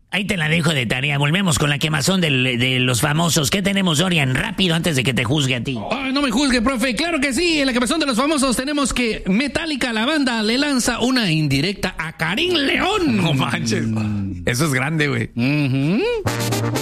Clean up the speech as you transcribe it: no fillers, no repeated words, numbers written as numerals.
Ahí te la dejo de tarea. Volvemos con la quemazón de los famosos. ¿Qué tenemos, Dorian? Rápido, antes de que te juzgue a ti. Ay, no me juzgue, profe. Claro que sí. En la quemazón de los famosos tenemos que Metallica, la banda, le lanza una indirecta a Karim León. No manches. Eso es grande, güey.